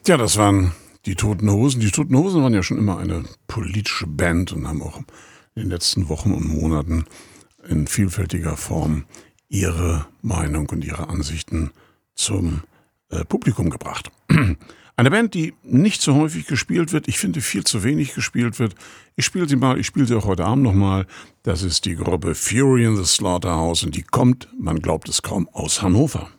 Ja, das waren die Toten Hosen. Die Toten Hosen waren ja schon immer eine politische Band und haben auch in den letzten Wochen und Monaten in vielfältiger Form ihre Meinung und ihre Ansichten zum Publikum gebracht. Eine Band, die nicht so häufig gespielt wird, ich finde viel zu wenig gespielt wird. Ich spiele sie auch heute Abend nochmal. Das ist die Gruppe Fury in the Slaughterhouse und die kommt, man glaubt es kaum, aus Hannover.